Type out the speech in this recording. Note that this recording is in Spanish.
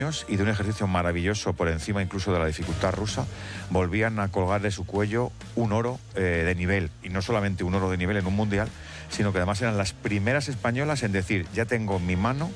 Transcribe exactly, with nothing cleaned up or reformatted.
y de un ejercicio maravilloso por encima incluso de la dificultad rusa, volvían a colgar de su cuello un oro eh, de nivel, y no solamente un oro de nivel en un mundial, sino que además eran las primeras españolas en decir: ya tengo en mi mano